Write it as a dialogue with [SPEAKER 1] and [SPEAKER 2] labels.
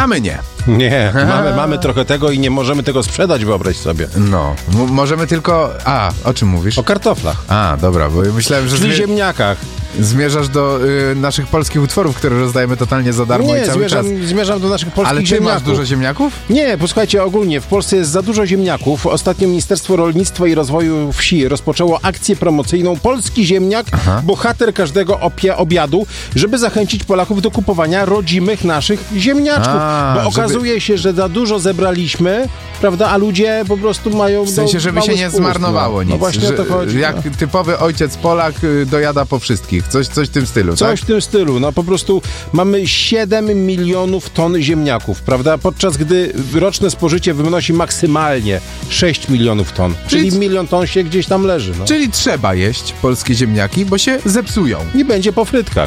[SPEAKER 1] my nie.
[SPEAKER 2] Nie, mamy trochę tego i nie możemy tego sprzedać, wyobraź sobie.
[SPEAKER 1] No, możemy tylko... o czym mówisz?
[SPEAKER 2] O kartoflach.
[SPEAKER 1] Dobra, bo myślałem, że
[SPEAKER 2] Czyli ziemniakach.
[SPEAKER 1] zmierzasz do naszych polskich utworów, które rozdajemy totalnie za darmo i cały czas.
[SPEAKER 2] Zmierzam do naszych polskich
[SPEAKER 1] Ale ty
[SPEAKER 2] ziemniaków.
[SPEAKER 1] masz dużo ziemniaków?
[SPEAKER 2] Nie, posłuchajcie, ogólnie w Polsce jest za dużo ziemniaków. Ostatnio Ministerstwo Rolnictwa i Rozwoju Wsi rozpoczęło akcję promocyjną Polski Ziemniak, bohater każdego obiadu, żeby zachęcić Polaków do kupowania rodzimych naszych ziemniaczków. Bo okazuje się, że za dużo zebraliśmy, prawda, a ludzie po prostu mają...
[SPEAKER 1] W sensie, żeby się nie zmarnowało nic.
[SPEAKER 2] No właśnie o to chodzi.
[SPEAKER 1] Jak typowy ojciec Polak dojada po wszystkich. Coś w tym stylu,
[SPEAKER 2] Coś w tym stylu. No po prostu mamy 7 milionów ton ziemniaków, prawda? Podczas gdy roczne spożycie wynosi maksymalnie 6 milionów ton. Czyli milion ton się gdzieś tam leży. No.
[SPEAKER 1] Czyli trzeba jeść polskie ziemniaki, bo się zepsują.
[SPEAKER 2] I będzie po frytkach.